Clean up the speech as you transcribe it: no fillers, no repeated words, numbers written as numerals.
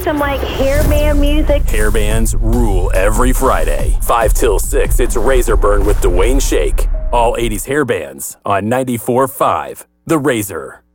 some like hairband music. Hairbands rule every Friday. 5 till 6, it's Razor Burn with Dwayne Shake. All 80s hairbands on 94.5 The Razor.